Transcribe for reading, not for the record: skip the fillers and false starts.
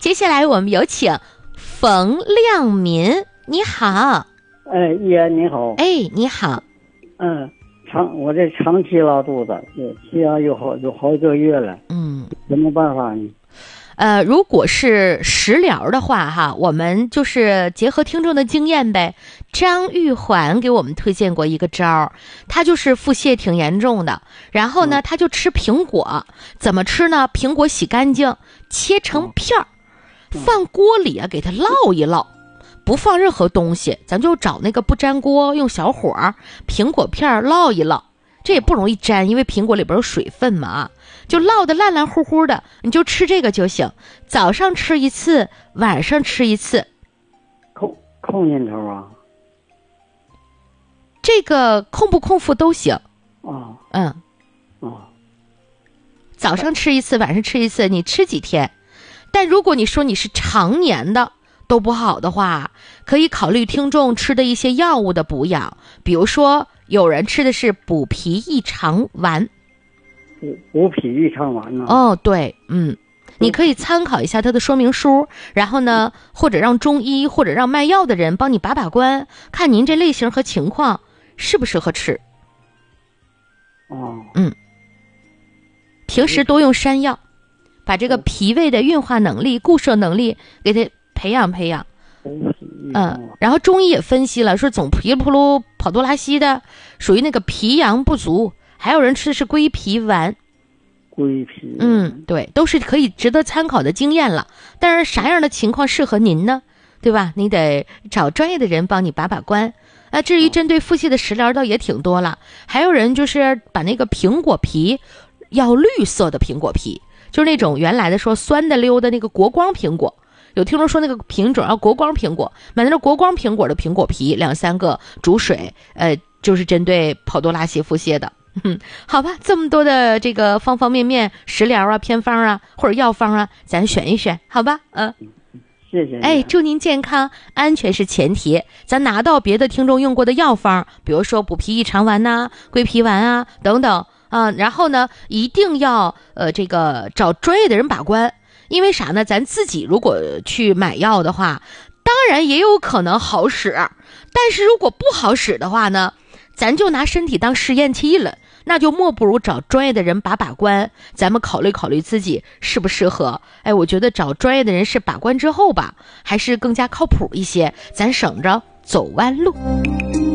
接下来我们有请冯亮民，你好。 爷你好。 你好。 我这长期拉肚子，气压有好几个月了。什么办法呢？ 如果是食疗的话哈，我们就是结合听众的经验呗。张玉环给我们推荐过一个招，他就是腹泻挺严重的，然后呢他就吃苹果。怎么吃呢？苹果洗干净，切成片儿，放锅里啊给它烙一烙，不放任何东西，咱就找那个不粘锅，用小火苹果片烙一烙。这也不容易粘，因为苹果里边有水分嘛，就烙得烂烂乎乎的，你就吃这个就行。早上吃一次，晚上吃一次。 空烟头啊？ 这个空不空腹都行。早上吃一次，晚上吃一次，你吃几天？但如果你说你是常年的都不好的话，可以考虑听众吃的一些药物的补养，比如说有人吃的是补脾益肠丸。 补脾益肠丸呢？ 对，你可以参考一下它的说明书，然后呢，或者让中医或者让卖药的人帮你把把关，看您这类型和情况适不适合吃。平时多用山药，把这个脾胃的运化能力、固摄能力给它培养培养。然后中医也分析了，说总噼里扑噜跑肚拉稀的，属于那个脾阳不足。还有人吃的是归脾丸。 归脾。 对，都是可以值得参考的经验了。但是啥样的情况适合您呢？对吧？你得找专业的人帮你把把关。至于针对腹泻的食疗倒也挺多了，还有人就是把那个苹果皮，要绿色的苹果皮，就是那种原来的说酸的溜的那个国光苹果。有听众说那个品种要国光苹果，买那个国光苹果的苹果皮2-3个煮水，就是针对跑肚拉稀腹泻的。好吧，这么多的这个方方面面食疗啊、偏方啊或者药方啊，咱选一选，好吧？ 谢谢。 祝您健康，安全是前提。咱拿到别的听众用过的药方，比如说补脾益肠丸呐、归脾丸啊等等然后呢，一定要这个找专业的人把关。因为啥呢？咱自己如果去买药的话，当然也有可能好使，但是如果不好使的话呢，咱就拿身体当试验器了，那就莫不如找专业的人把把关，咱们考虑考虑自己适不适合。我觉得找专业的人士把关之后吧，还是更加靠谱一些，咱省着走弯路。